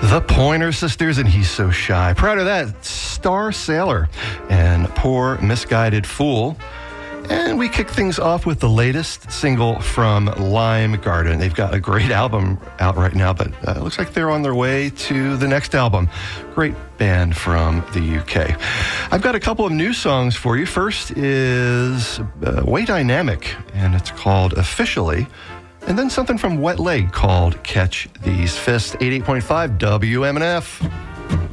The Pointer Sisters and He's So Shy. Prior to that, Star Sailor and Poor Misguided Fool. And we kick things off with the latest single from Lime Garden. They've got a great album out right now, but it looks like they're on their way to the next album. Great band from the UK. I've got a couple of new songs for you. First is Way Dynamic, and it's called Officially. And then something from Wet Leg called Catch These Fists. 88.5 WMNF.